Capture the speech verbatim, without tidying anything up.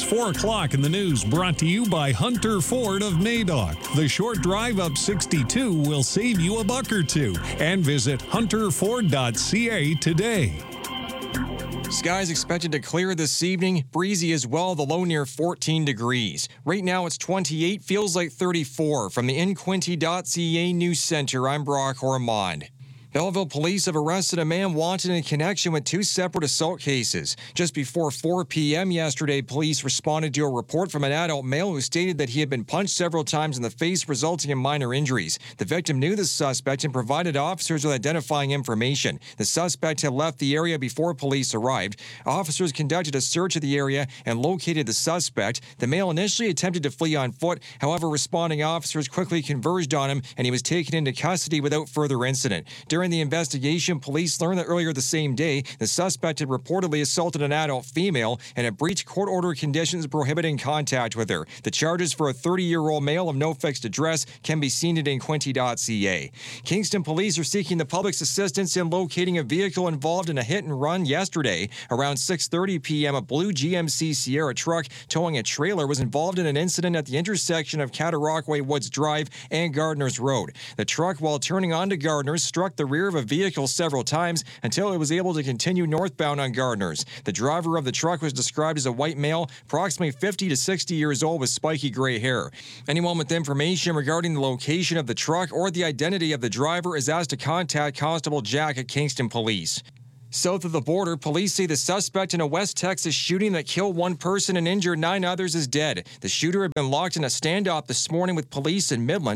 four o'clock in the news, brought to you by Hunter Ford of Madoc. The short drive up sixty-two will save you a buck or two. And visit hunter ford dot c a today. Skies expected to clear this evening. Breezy as well, the low near fourteen degrees. Right now it's twenty-eight, feels like thirty-four. From the in quinte dot c a News Center, I'm Brock Ormond. Belleville police have arrested a man wanted in connection with two separate assault cases. Just before four p.m. yesterday, police responded to a report from an adult male who stated that he had been punched several times in the face, resulting in minor injuries. The victim knew the suspect and provided officers with identifying information. The suspect had left the area before police arrived. Officers conducted a search of the area and located the suspect. The male initially attempted to flee on foot. However, responding officers quickly converged on him, and he was taken into custody without further incident. During the investigation, police learned that earlier the same day, the suspect had reportedly assaulted an adult female and had breached court order conditions prohibiting contact with her. The charges for a thirty-year-old male of no fixed address can be seen at in quinte dot c a. Kingston police are seeking the public's assistance in locating a vehicle involved in a hit and run yesterday. Around six thirty p.m., a blue G M C Sierra truck towing a trailer was involved in an incident at the intersection of Cataraqui Woods Drive and Gardner's Road. The truck, while turning onto Gardner's, struck the rear of a vehicle several times until it was able to continue northbound on Gardner's. The driver of the truck was described as a white male, approximately fifty to sixty years old with spiky gray hair. Anyone with information regarding the location of the truck or the identity of the driver is asked to contact Constable Jack at Kingston Police. South of the border, police say the suspect in a West Texas shooting that killed one person and injured nine others is dead. The shooter had been locked in a standoff this morning with police in Midland.